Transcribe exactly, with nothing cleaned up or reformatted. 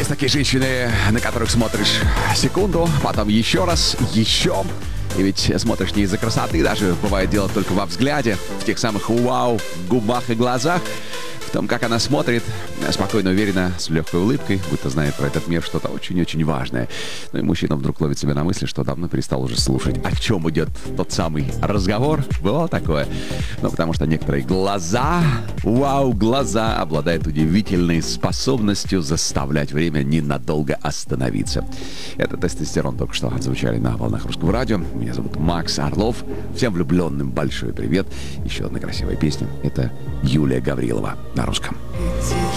Есть такие женщины, на которых смотришь секунду, потом еще раз, еще. И ведь смотришь не из-за красоты, даже бывает дело только во взгляде, в тех самых вау, губах и глазах, в том, как она смотрит, спокойно, уверенно, с легкой улыбкой, будто знает про этот мир что-то очень-очень важное. Ну и мужчина вдруг ловит себя на мысли, что давно перестал уже слушать, о чем идет тот самый разговор. Бывало такое? Ну, потому что некоторые глаза, вау, глаза обладают удивительной способностью заставлять время ненадолго остановиться. Это «Тестостерон» только что отзвучали на волнах Русского радио. Меня зовут Макс Орлов. Всем влюбленным большой привет. Еще одна красивая песня. Это Юлия Гаврилова на русском.